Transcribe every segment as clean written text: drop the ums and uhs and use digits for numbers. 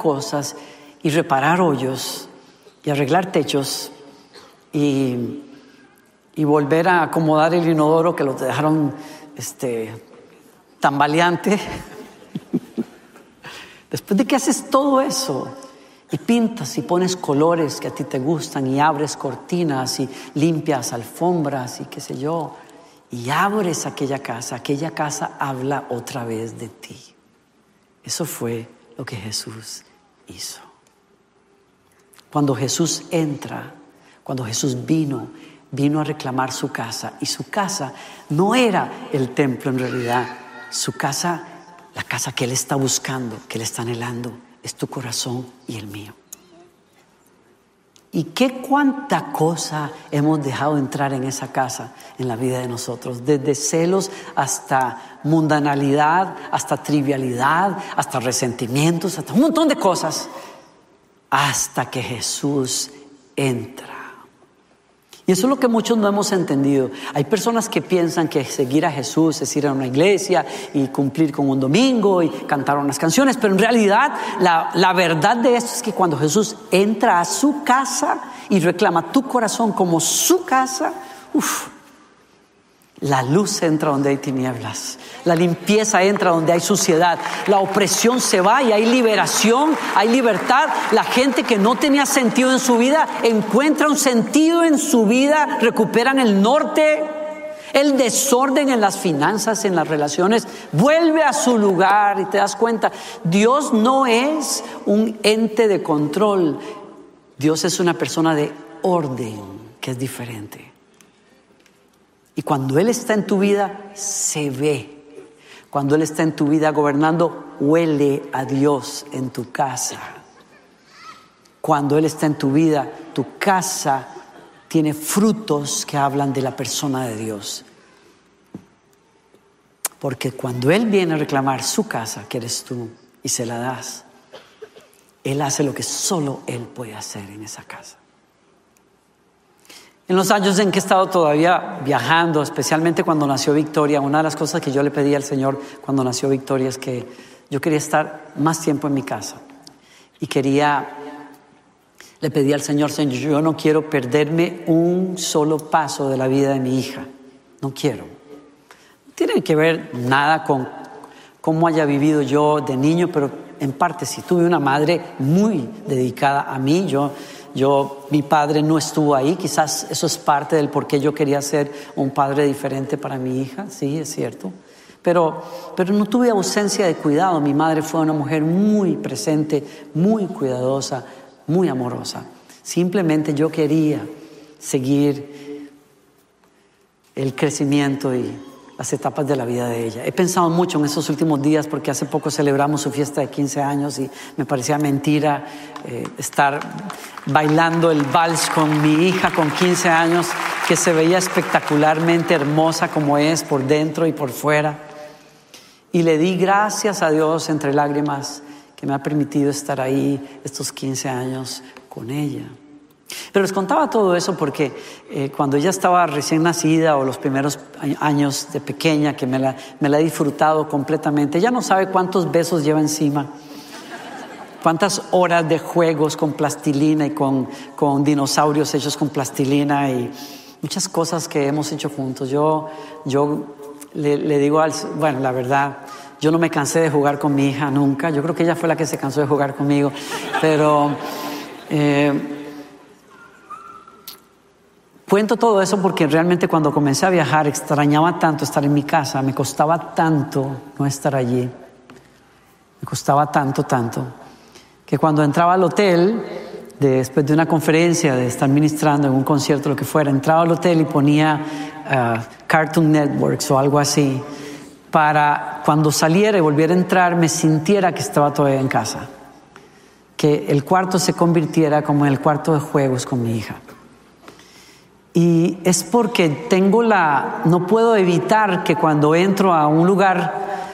cosas y reparar hoyos y arreglar techos y volver a acomodar el inodoro que lo dejaron tambaleante. Después de que haces todo eso y pintas y pones colores que a ti te gustan y abres cortinas y limpias alfombras y qué sé yo, y abres aquella casa habla otra vez de ti. Eso fue lo que Jesús hizo. Cuando Jesús entra, cuando Jesús vino a reclamar su casa, y su casa no era el templo en realidad. Su casa, la casa que Él está buscando, que Él está anhelando, es tu corazón y el mío. ¿Y cuánta cosa hemos dejado entrar en esa casa, en la vida de nosotros? Desde celos hasta mundanalidad, hasta trivialidad, hasta resentimientos, hasta un montón de cosas, hasta que Jesús entra. Y eso es lo que muchos no hemos entendido. Hay personas que piensan que seguir a Jesús es ir a una iglesia y cumplir con un domingo y cantar unas canciones, pero en realidad la verdad de esto es que cuando Jesús entra a su casa y reclama tu corazón como su casa, la luz entra donde hay tinieblas, la limpieza entra donde hay suciedad, la opresión se va y hay liberación, hay libertad. La gente que no tenía sentido en su vida encuentra un sentido en su vida, recuperan el norte. El desorden en las finanzas, en las relaciones, vuelve a su lugar y te das cuenta, Dios no es un ente de control, Dios es una persona de orden, que es diferente. Y cuando Él está en tu vida, se ve. Cuando Él está en tu vida gobernando, huele a Dios en tu casa. Cuando Él está en tu vida, tu casa tiene frutos que hablan de la persona de Dios. Porque cuando Él viene a reclamar su casa, que eres tú, y se la das, Él hace lo que solo Él puede hacer en esa casa. En los años en que he estado todavía viajando, especialmente cuando nació Victoria, una de las cosas que yo le pedí al Señor cuando nació Victoria es que yo quería estar más tiempo en mi casa. Y le pedí al Señor, yo no quiero perderme un solo paso de la vida de mi hija. No quiero. No tiene que ver nada con cómo haya vivido yo de niño, pero en parte sí. Tuve una madre muy dedicada a mí. Mi padre no estuvo ahí, quizás eso es parte del por qué yo quería ser un padre diferente para mi hija, sí, es cierto. Pero no tuve ausencia de cuidado. Mi madre fue una mujer muy presente, muy cuidadosa, muy amorosa. Simplemente yo quería seguir el crecimiento y las etapas de la vida de ella. He pensado mucho en esos últimos días porque hace poco celebramos su fiesta de 15 años y me parecía mentira estar bailando el vals con mi hija con 15 años, que se veía espectacularmente hermosa como es por dentro y por fuera. Y le di gracias a Dios entre lágrimas que me ha permitido estar ahí estos 15 años con ella. Pero les contaba todo eso porque cuando ella estaba recién nacida o los primeros años de pequeña, que me la he disfrutado completamente, ella no sabe cuántos besos lleva encima, cuántas horas de juegos con plastilina y con dinosaurios hechos con plastilina y muchas cosas que hemos hecho juntos. Yo le digo, bueno, la verdad, yo no me cansé de jugar con mi hija nunca. Yo creo que ella fue la que se cansó de jugar conmigo, pero cuento todo eso porque realmente cuando comencé a viajar extrañaba tanto estar en mi casa, me costaba tanto no estar allí, me costaba tanto, que cuando entraba al hotel, después de una conferencia, de estar ministrando en un concierto, lo que fuera, entraba al hotel y ponía Cartoon Networks o algo así, para cuando saliera y volviera a entrar me sintiera que estaba todavía en casa, que el cuarto se convirtiera como en el cuarto de juegos con mi hija. Y es porque no puedo evitar que cuando entro a un lugar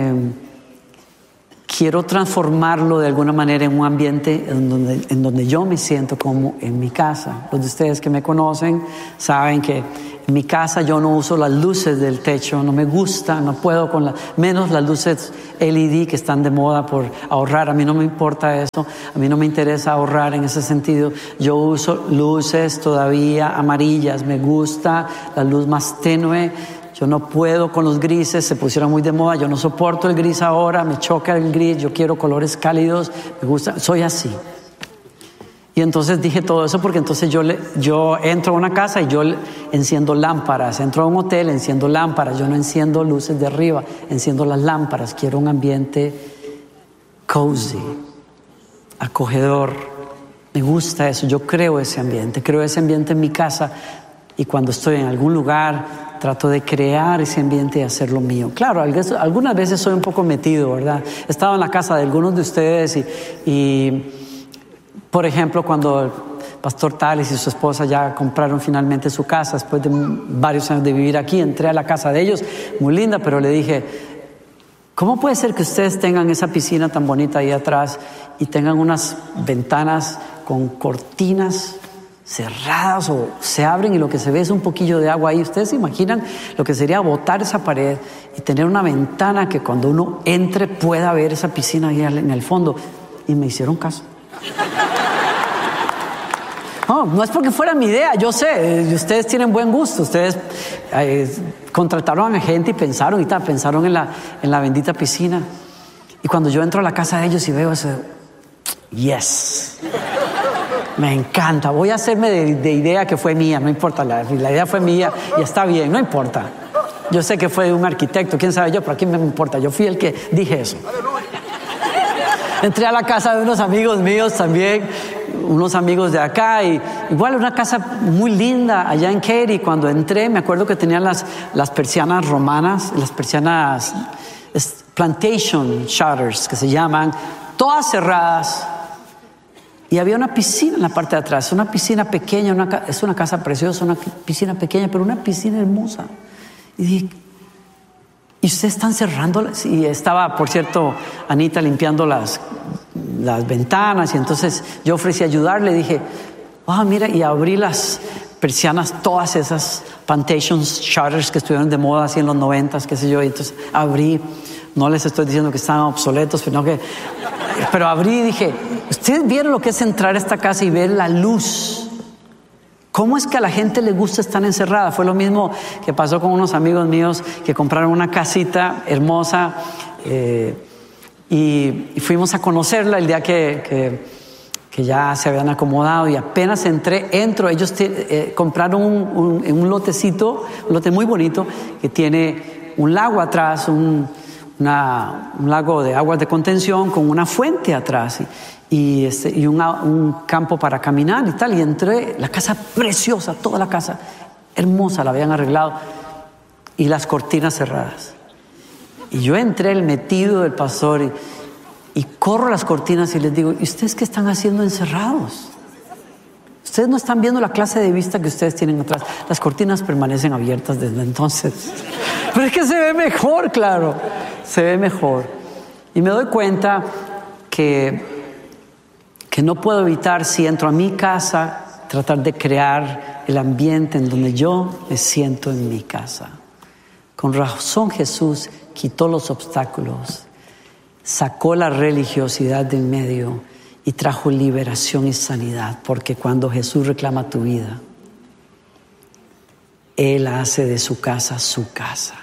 quiero transformarlo de alguna manera en un ambiente en donde yo me siento como en mi casa. Los de ustedes que me conocen saben que En mi casa yo no uso las luces del techo, no me gusta, no puedo menos las luces LED que están de moda por ahorrar. A mí no me importa eso, a mí no me interesa ahorrar en ese sentido. Yo uso luces todavía amarillas, me gusta la luz más tenue. Yo no puedo con los grises, se pusieron muy de moda, yo no soporto el gris ahora, me choca el gris, yo quiero colores cálidos, me gusta, soy así. Y entonces dije todo eso porque entonces yo entro a una casa y yo enciendo lámparas, entro a un hotel, enciendo lámparas, yo no enciendo luces de arriba, enciendo las lámparas, quiero un ambiente cozy, acogedor, me gusta eso, yo creo ese ambiente en mi casa y cuando estoy en algún lugar trato de crear ese ambiente y hacerlo mío. Claro, algunas veces soy un poco metido, ¿verdad? He estado en la casa de algunos de ustedes y por ejemplo, cuando el pastor Tales y su esposa ya compraron finalmente su casa, después de varios años de vivir aquí, entré a la casa de ellos, muy linda, pero le dije, ¿cómo puede ser que ustedes tengan esa piscina tan bonita ahí atrás y tengan unas ventanas con cortinas cerradas o se abren y lo que se ve es un poquillo de agua ahí? ¿Ustedes se imaginan lo que sería botar esa pared y tener una ventana que cuando uno entre pueda ver esa piscina ahí en el fondo? Y me hicieron caso. No es porque fuera mi idea, yo sé, ustedes tienen buen gusto, ustedes contrataron a gente y pensaron en la bendita piscina. Y cuando yo entro a la casa de ellos y veo eso, yes, me encanta, voy a hacerme de idea que fue mía, no importa, la idea fue mía y está bien, no importa. Yo sé que fue de un arquitecto, quién sabe yo, pero a quién me importa, yo fui el que dije eso. Entré a la casa de unos amigos míos también, unos amigos de acá, y igual una casa muy linda allá en Katy. Cuando entré me acuerdo que tenían las persianas romanas, las persianas plantation shutters que se llaman, todas cerradas, y había una piscina en la parte de atrás, una piscina pequeña, es una casa preciosa, una piscina pequeña, pero una piscina hermosa. Y dije, ¿y ustedes están cerrando? Y estaba, por cierto, Anita limpiando las ventanas, y entonces yo ofrecí ayudarle, dije, mira, y abrí las persianas, todas esas plantation shutters que estuvieron de moda así en los 90s, qué sé yo, y entonces abrí, no les estoy diciendo que estaban obsoletos, pero abrí y dije, ¿ustedes vieron lo que es entrar a esta casa y ver la luz? ¿Cómo es que a la gente le gusta estar encerrada? Fue lo mismo que pasó con unos amigos míos que compraron una casita hermosa y fuimos a conocerla el día que ya se habían acomodado, y apenas entro, ellos compraron un lotecito, un lote muy bonito que tiene un lago atrás, un lago de aguas de contención con una fuente atrás y un campo para caminar y tal, y entré, la casa preciosa, toda la casa hermosa, la habían arreglado y las cortinas cerradas, y yo entré el metido del pastor y corro las cortinas y les digo, ¿y ustedes qué están haciendo encerrados? Ustedes no están viendo la clase de vista que ustedes tienen atrás. Las cortinas permanecen abiertas desde entonces, pero es que se ve mejor, claro, se ve mejor. Y me doy cuenta que no puedo evitar, si entro a mi casa, tratar de crear el ambiente en donde yo me siento en mi casa. Con razón Jesús quitó los obstáculos, sacó la religiosidad de en medio y trajo liberación y sanidad, porque cuando Jesús reclama tu vida, Él hace de su casa su casa.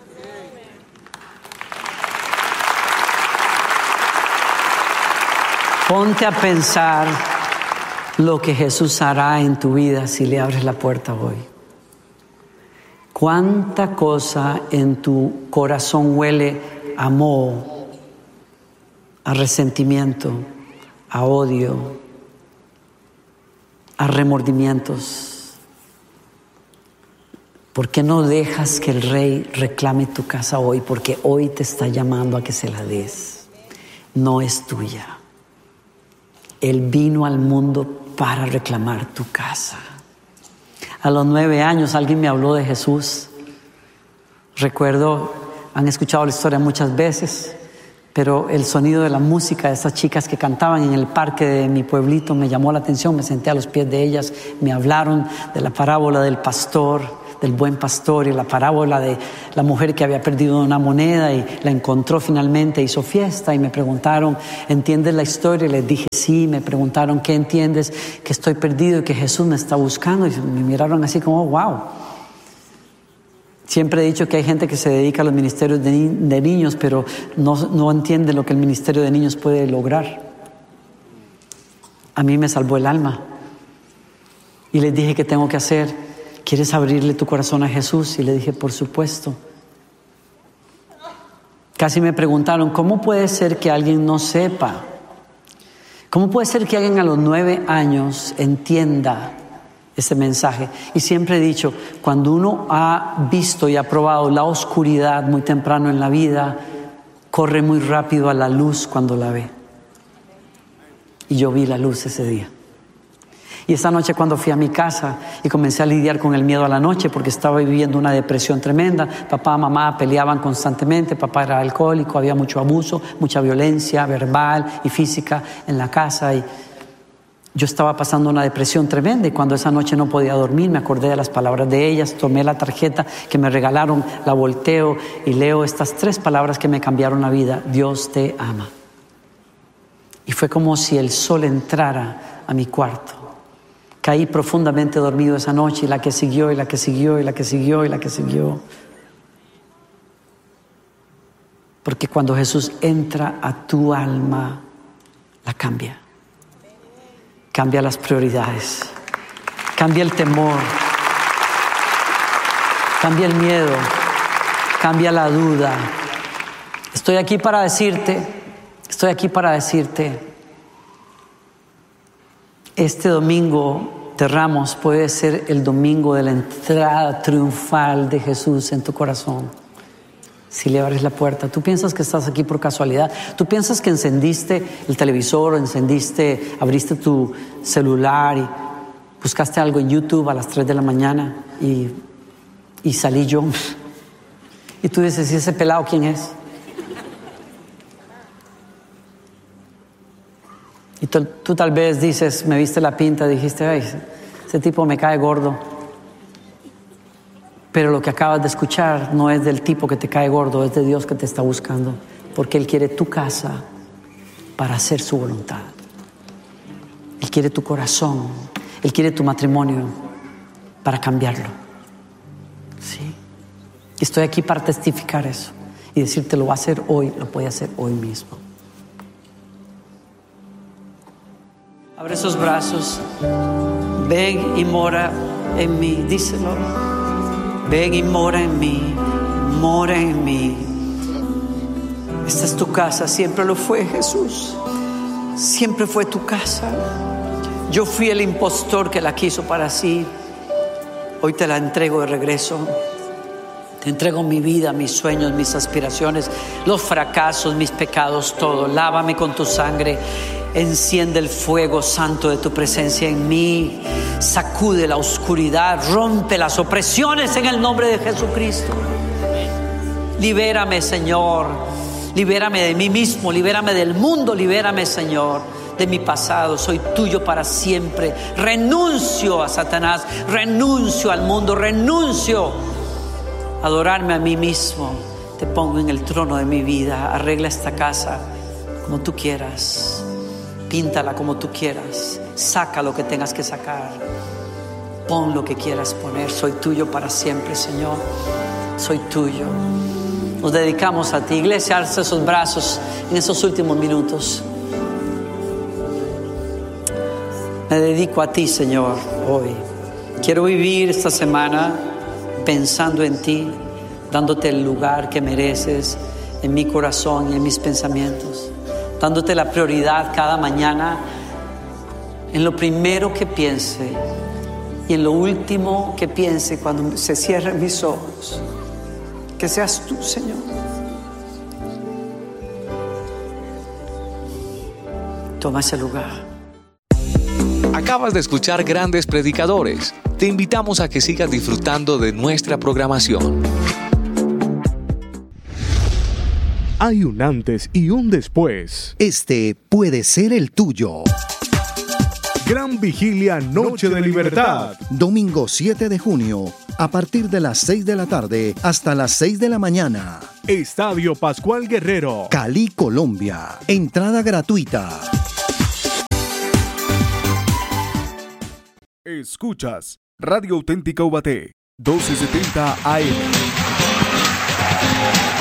Ponte a pensar lo que Jesús hará en tu vida si le abres la puerta hoy. ¿Cuánta cosa en tu corazón huele a moho, a resentimiento, a odio, a remordimientos? ¿Por qué no dejas que el Rey reclame tu casa hoy? Porque hoy te está llamando a que se la des. No es tuya. Él vino al mundo para reclamar tu casa. A los 9 años alguien me habló de Jesús. Recuerdo, han escuchado la historia muchas veces, pero el sonido de la música de estas chicas que cantaban en el parque de mi pueblito me llamó la atención. Me senté a los pies de ellas, me hablaron de la parábola del pastor, del buen pastor y la parábola de la mujer que había perdido una moneda y la encontró finalmente, hizo fiesta y me preguntaron, ¿entiendes la historia? Y les dije sí. Me preguntaron, ¿qué entiendes? Que estoy perdido y que Jesús me está buscando, y me miraron así como, wow. Siempre he dicho que hay gente que se dedica a los ministerios de niños, pero no entiende lo que el ministerio de niños puede lograr. A mí me salvó el alma. Y les dije, ¿qué tengo que hacer? ¿Quieres abrirle tu corazón a Jesús? Y le dije, por supuesto. Casi me preguntaron, ¿cómo puede ser que alguien no sepa? ¿Cómo puede ser que alguien a los 9 años entienda ese mensaje? Y siempre he dicho, cuando uno ha visto y ha probado la oscuridad muy temprano en la vida, corre muy rápido a la luz cuando la ve. Y yo vi la luz ese día. Y esa noche cuando fui a mi casa y comencé a lidiar con el miedo a la noche, porque estaba viviendo una depresión tremenda, papá, mamá peleaban constantemente, papá era alcohólico, había mucho abuso, mucha violencia verbal y física en la casa, y yo estaba pasando una depresión tremenda. Y cuando esa noche no podía dormir, me acordé de las palabras de ellas, tomé la tarjeta que me regalaron, la volteo y leo estas 3 palabras que me cambiaron la vida: Dios te ama. Y fue como si el sol entrara a mi cuarto. Caí profundamente dormido esa noche, y la que siguió, y la que siguió, y la que siguió, y la que siguió. Porque cuando Jesús entra a tu alma, la cambia. Cambia las prioridades, cambia el temor, cambia el miedo, cambia la duda. Estoy aquí para decirte, este domingo de Ramos puede ser el domingo de la entrada triunfal de Jesús en tu corazón. Si le abres la puerta, tú piensas que estás aquí por casualidad, tú piensas que encendiste el televisor, abriste tu celular y buscaste algo en YouTube a las 3 de la mañana y salí yo. Y tú dices, ¿y ese pelado quién es? Y tú tal vez dices, me viste la pinta, dijiste, ay, ese tipo me cae gordo. Pero lo que acabas de escuchar no es del tipo que te cae gordo, es de Dios que te está buscando, porque Él quiere tu casa para hacer su voluntad. Él quiere tu corazón, Él quiere tu matrimonio para cambiarlo. ¿Sí? Estoy aquí para testificar eso y decirte, lo va a hacer hoy, lo puede hacer hoy mismo. Abre esos brazos, ven y mora en mí, díselo. Ven y mora en mí, mora en mí. Esta es tu casa, siempre lo fue, Jesús. Siempre fue tu casa. Yo fui el impostor que la quiso para sí. Hoy te la entrego de regreso. Te entrego mi vida, mis sueños, mis aspiraciones, los fracasos, mis pecados, todo. Lávame con tu sangre. Enciende el fuego santo de tu presencia en mí. Sacude la oscuridad, rompe las opresiones en el nombre de Jesucristo. Libérame, Señor. Libérame de mí mismo, libérame del mundo, libérame, Señor, de mi pasado. Soy tuyo para siempre. Renuncio a Satanás, renuncio al mundo, renuncio a adorarme a mí mismo. Te pongo en el trono de mi vida. Arregla esta casa como tú quieras. Píntala como tú quieras. Saca lo que tengas que sacar. Pon lo que quieras poner. Soy tuyo para siempre, Señor. Soy tuyo. Nos dedicamos a ti. Iglesia, alza esos brazos en esos últimos minutos. Me dedico a ti, Señor, hoy. Quiero vivir esta semana pensando en ti, dándote el lugar que mereces en mi corazón y en mis pensamientos. Dándote la prioridad cada mañana en lo primero que piense y en lo último que piense cuando se cierren mis ojos. Que seas tú, Señor. Toma ese lugar. Acabas de escuchar Grandes Predicadores. Te invitamos a que sigas disfrutando de nuestra programación. Hay un antes y un después. Este puede ser el tuyo. Gran Vigilia Noche de Libertad. Domingo 7 de junio, a partir de las 6 de la tarde hasta las 6 de la mañana. Estadio Pascual Guerrero, Cali, Colombia. Entrada gratuita. Escuchas Radio Auténtica Ubaté, 1270 AM.